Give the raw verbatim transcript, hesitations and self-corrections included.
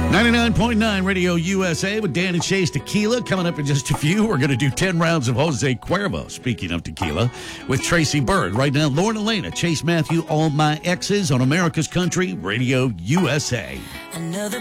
ninety-nine point nine Radio U S A with Dan and Shay's Tequila. Coming up in just a few, we're going to do ten rounds of Jose Cuervo, speaking of tequila, with Tracy Bird. Right now, Lauren Elena, Chase Matthew, All My Exes on America's Country, Radio U S A. Another